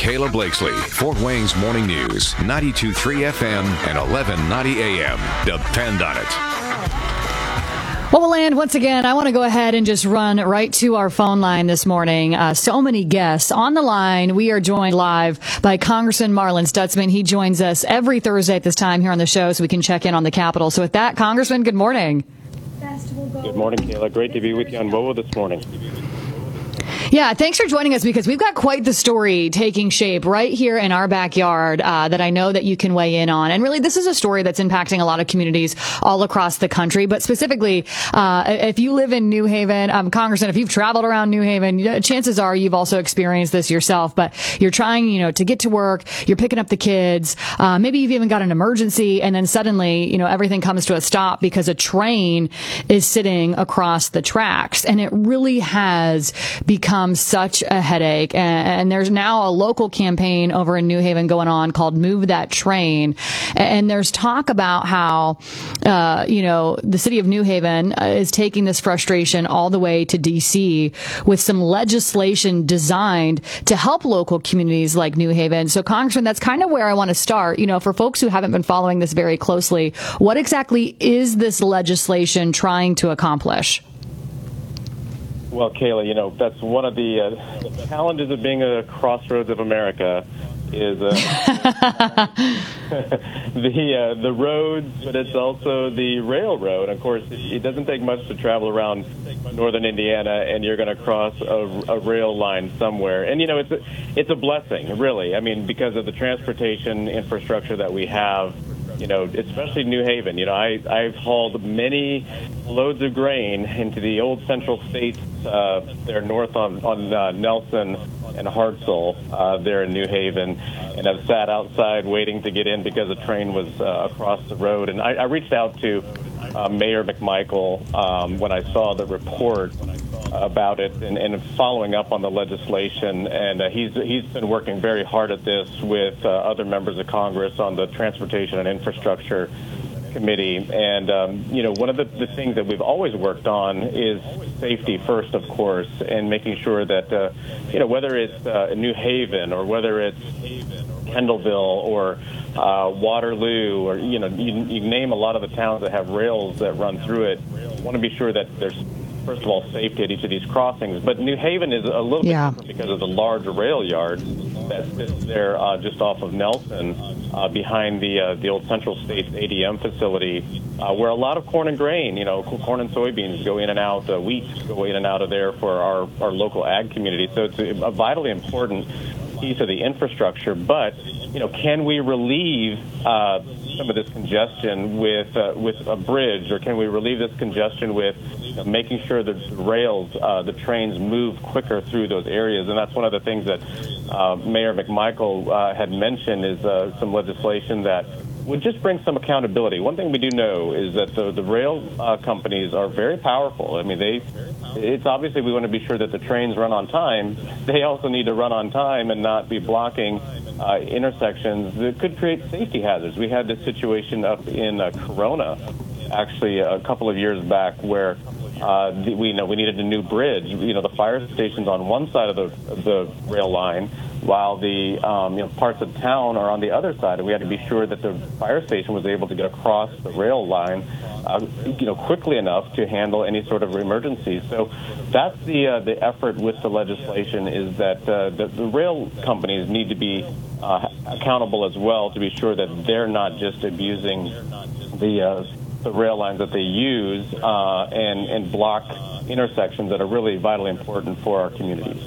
Kayla Blakesley, Fort Wayne's Morning News, 92.3 FM and 1190 AM. Depend on it. Well, and once again, I want to go ahead and just run right to our phone line this morning. So many guests on the line. We are joined live by Congressman Marlin Stutzman. He joins us every Thursday at this time here on the show so we can check in on the Capitol. So with that, Congressman, good morning. Good morning, Kayla. Great to be with you on WOWO this morning. Yeah, thanks for joining us because we've got quite the story taking shape right here in our backyard that I know that you can weigh in on. And really, this is a story that's impacting a lot of communities all across the country. But specifically, if you live in New Haven, Congressman, if you've traveled around New Haven, chances are you've also experienced this yourself. But you're trying, to get to work, you're picking up the kids, maybe you've even got an emergency, and then suddenly, everything comes to a stop because a train is sitting across the tracks. And it really has become such a headache. And there's now a local campaign over in New Haven going on called Move That Train. And there's talk about how, the city of New Haven is taking this frustration all the way to D.C. with some legislation designed to help local communities like New Haven. So, Congressman, that's kind of where I want to start. For folks who haven't been following this very closely, what exactly is this legislation trying to accomplish? Well, Kayla, that's one of the challenges of being a crossroads of America is the roads, but it's also the railroad. Of course, it doesn't take much to travel around northern Indiana, and you're going to cross a rail line somewhere. And, it's a blessing, really. I mean, because of the transportation infrastructure that we have, especially New Haven. I've hauled many loads of grain into the old central states there north on Nelson and Hartselle there in New Haven, and I've sat outside waiting to get in because a train was across the road. And I reached out to Mayor McMichael when I saw the report about it and following up on the legislation, and he's been working very hard at this with other members of Congress on the Transportation and Infrastructure Committee. And one of the things that we've always worked on is safety first, of course, and making sure that whether it's New Haven or whether it's Kendallville or Waterloo, or you name a lot of the towns that have rails that run through it, want to be sure that there's, first of all, safety at each of these crossings. But New Haven is a little bit different because of the large rail yard that sits there just off of Nelson, behind the old Central States ADM facility, where a lot of corn and grain, corn and soybeans go in and out, wheat go in and out of there for our local ag community. So it's a vitally important piece of the infrastructure. But, can we relieve some of this congestion with a bridge, or can we relieve this congestion with making sure that the rails, the trains move quicker through those areas? And that's one of the things that Mayor McMichael had mentioned is some legislation that would just bring some accountability. One thing we do know is that the rail companies are very powerful. I mean, it's obviously we want to be sure that the trains run on time. They also need to run on time and not be blocking intersections that could create safety hazards. We had this situation up in Corona, actually, a couple of years back, where we needed a new bridge. The fire station's on one side of the rail line, while the parts of town are on the other side. And we had to be sure that the fire station was able to get across the rail line, quickly enough to handle any sort of emergency. So that's the effort with the legislation, is that the rail companies need to be accountable as well, to be sure that they're not just abusing the rail lines that they use and block intersections that are really vitally important for our communities.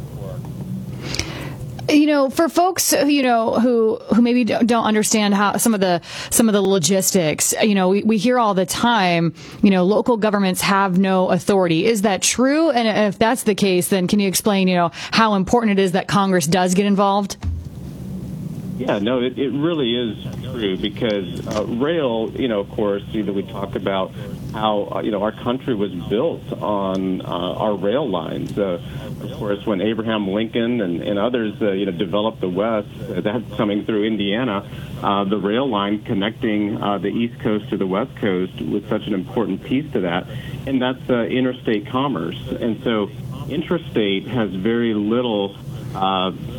For folks, who maybe don't understand how some of the logistics, we hear all the time, local governments have no authority. Is that true? And if that's the case, then can you explain, how important it is that Congress does get involved? Yeah, no, it really is true, because rail, of course, we talk about how, our country was built on our rail lines. Of course, when Abraham Lincoln and others, developed the West, that's coming through Indiana, the rail line connecting the East Coast to the West Coast was such an important piece to that, and that's interstate commerce. And so intrastate has very little